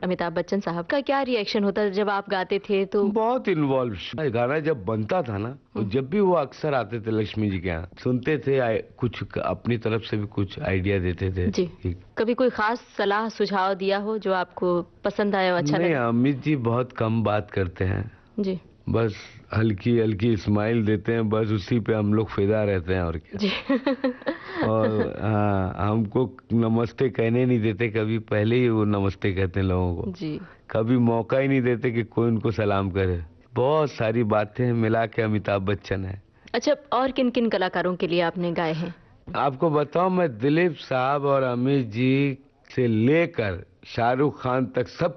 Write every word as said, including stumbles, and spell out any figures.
अमिताभ बच्चन साहब का क्या रिएक्शन होता जब आप गाते थे? तो बहुत इन्वॉल्व। गाना जब बनता था ना, तो जब भी वो अक्सर आते थे लक्ष्मी जी के यहाँ, सुनते थे, कुछ अपनी तरफ से भी कुछ आइडिया देते थे जी। कभी कोई खास सलाह सुझाव दिया हो जो आपको पसंद आया, अच्छा नहीं, लगा? अमित जी बहुत कम बात करते हैं जी। बस हल्की हल्की स्माइल देते हैं, बस उसी पे हम लोग फिदा रहते हैं और क्या। जी। और हाँ, हमको नमस्ते कहने नहीं देते कभी, पहले ही वो नमस्ते कहते हैं लोगों को। जी। कभी मौका ही नहीं देते कि कोई उनको सलाम करे। बहुत सारी बातें मिला के अमिताभ बच्चन है। अच्छा, और किन किन कलाकारों के लिए आपने गाए हैं? आपको बताऊं, मैं दिलीप साहब और अमित जी से लेकर शाहरुख खान तक सब